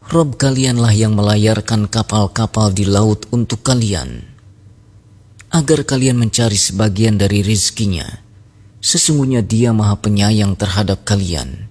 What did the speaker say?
Rob kalianlah yang melayarkan kapal-kapal di laut untuk kalian, agar kalian mencari sebagian dari rizkinya. Sesungguhnya Dia Maha Penyayang terhadap kalian.